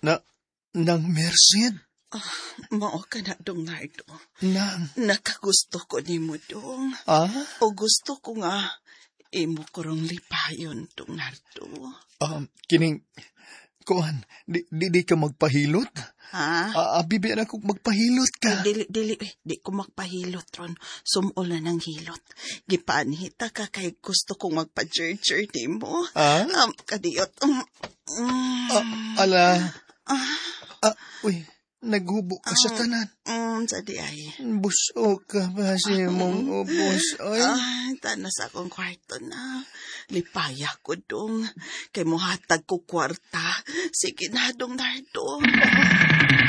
Na, nang Merced? Mao ka na, dong, Nardo. Nang? Nakagusto ko ni mo, dong. O gusto ko nga, imo kurong lipayon, dong, Nardo. Kining, kuan, di ka magpahilot? Ha? Bibi na kong magpahilot ka. Di ko magpahilot ron. Sumol na ng hilot. Gipanhita ka kay gusto kong magpa-jer-jer ni mo. Kadiyot. Uy, naghubo ka sa tanan. Sadi ay. Busog ka ba si mong ubos, oy? Tanas akong kwarto na. Lipaya ko, dong. Kay muhatag ko kwarta. Sige na, dong, Nardo.